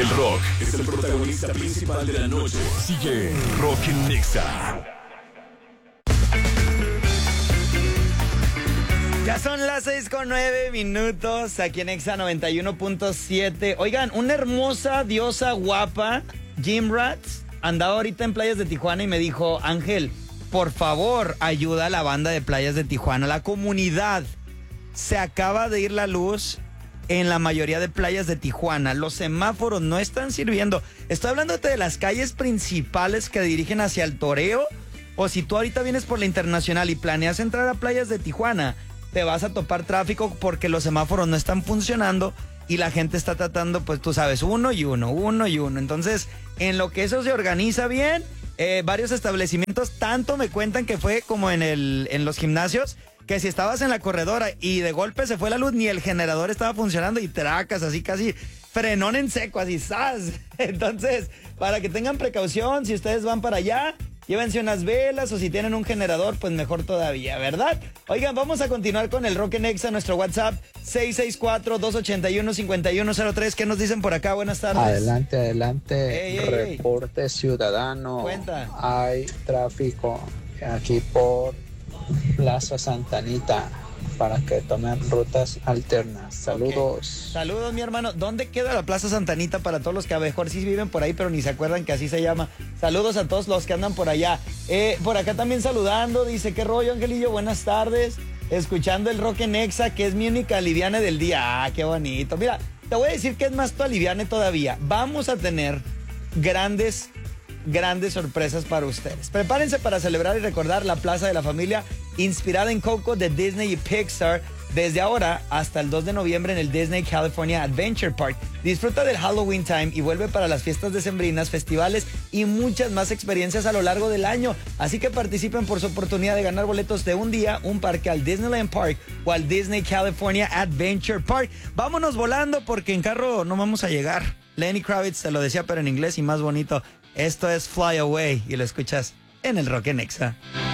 El rock es el protagonista principal de la noche. Sigue Rock en Nexa. Ya son las 6:09 aquí en Exa 91.7. Oigan, una hermosa diosa guapa, Jim Rats, andaba ahorita en playas de Tijuana y me dijo: Ángel, por favor, ayuda a la banda de playas de Tijuana, la comunidad. Se acaba de ir la luz en la mayoría de playas de Tijuana. Los semáforos no están sirviendo. Estoy hablándote de las calles principales que dirigen hacia el Toreo. O si tú ahorita vienes por la Internacional y planeas entrar a playas de Tijuana, te vas a topar tráfico porque los semáforos no están funcionando y la gente está tratando, pues tú sabes, uno y uno. Entonces, en lo que eso se organiza bien, varios establecimientos, tanto me cuentan que fue como en los gimnasios, que si estabas en la corredora y de golpe se fue la luz, ni el generador estaba funcionando y tracas así casi frenón en seco, así ¡zas! Entonces, para que tengan precaución, si ustedes van para allá, llévense unas velas o si tienen un generador, pues mejor todavía, ¿verdad? Oigan, vamos a continuar con el Rock en Exa, nuestro WhatsApp 664-281-5103. ¿Qué nos dicen por acá? Buenas tardes. Adelante. Reporte ciudadano. Cuenta. Hay tráfico aquí por Plaza Santa Anita para que tomen rutas alternas. Saludos. Okay. Saludos, mi hermano. ¿Dónde queda la Plaza Santa Anita para todos los que a lo mejor sí viven por ahí, pero ni se acuerdan que así se llama? Saludos a todos los que andan por allá. Por acá también saludando, dice: ¿qué rollo, Angelillo? Buenas tardes. Escuchando el Rock en Exa, que es mi única aliviane del día. Ah, qué bonito. Mira, te voy a decir que es más tu aliviane todavía. Vamos a tener grandes sorpresas para ustedes. Prepárense para celebrar y recordar la Plaza de la Familia, inspirada en Coco de Disney y Pixar, desde ahora hasta el 2 de noviembre en el Disney California Adventure Park. Disfruta del Halloween Time y vuelve para las fiestas decembrinas, festivales y muchas más experiencias a lo largo del año. Así que participen por su oportunidad de ganar boletos de un día, un parque al Disneyland Park o al Disney California Adventure Park. Vámonos volando porque en carro no vamos a llegar. Lenny Kravitz te lo decía, pero en inglés y más bonito. Esto es Fly Away y lo escuchas en el Rock en Exa.